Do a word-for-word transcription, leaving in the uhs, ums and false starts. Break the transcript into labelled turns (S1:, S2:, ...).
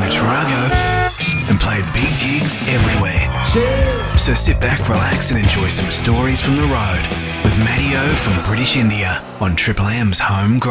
S1: Otago and played big gigs everywhere. Cheers. So sit back, relax and enjoy some stories from the road with Matty O from British India on Triple M's Home Ground.